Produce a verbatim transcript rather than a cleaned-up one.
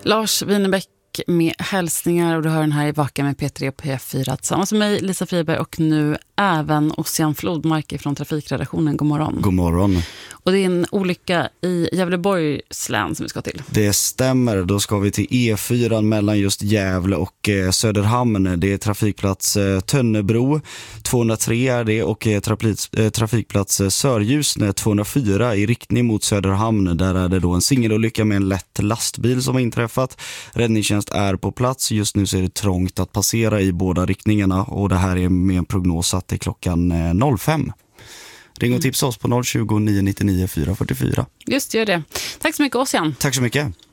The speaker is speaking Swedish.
Lars Winnerbäck med hälsningar, och du hör den här i Vaka med P tre och P fyra tillsammans med mig, Lisa Friberg, och nu även Ossian Flodmark från Trafikredaktionen. God morgon. God morgon. Och det är en olycka i Gävleborgs län som vi ska till. Det stämmer, då ska vi till E fyra mellan just Gävle och eh, Söderhamn. Det är trafikplats eh, Tönnebro, tvåhundratre är det, och eh, trafikplats, eh, trafikplats eh, Sörljusne tvåhundrafyra i riktning mot Söderhamn. Där är det då en singelolycka med en lätt lastbil som har inträffat. Räddningstjänst är på plats. Just nu så är det trångt att passera i båda riktningarna, och det här är med en prognos att det är klockan eh, noll fem. Ring och tipsa oss på noll tjugo, nio nio nio, fyra fyra fyra. Just gör det. Tack så mycket, Ossian. Tack så mycket.